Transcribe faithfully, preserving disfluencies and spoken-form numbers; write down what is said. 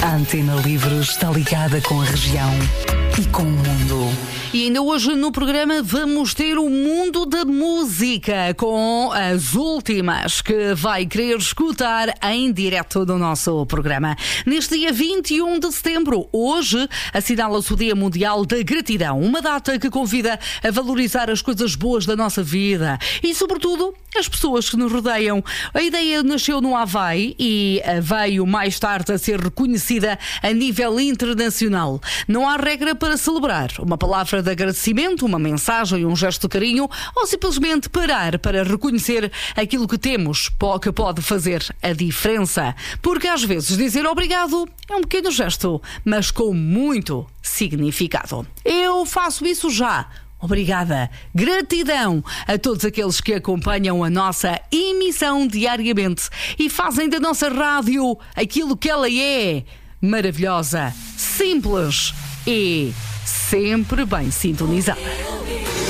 A Antena Livre está ligada com a região e com o mundo. E ainda hoje no programa vamos ter o mundo da música com as últimas que vai querer escutar em direto do nosso programa. Neste dia vinte e um de setembro, hoje, assinala-se o Dia Mundial da Gratidão, uma data que convida a valorizar as coisas boas da nossa vida e, sobretudo, as pessoas que nos rodeiam. A ideia nasceu no Havaí e veio mais tarde a ser reconhecida a nível internacional. Não há regra para celebrar. Uma palavra de agradecimento, uma mensagem, um gesto de carinho ou simplesmente parar para reconhecer aquilo que temos que pode fazer a diferença. Porque às vezes dizer obrigado é um pequeno gesto, mas com muito significado. Eu faço isso já. Obrigada. Gratidão a todos aqueles que acompanham a nossa emissão diariamente e fazem da nossa rádio aquilo que ela é: maravilhosa, simples e sempre bem sintonizada.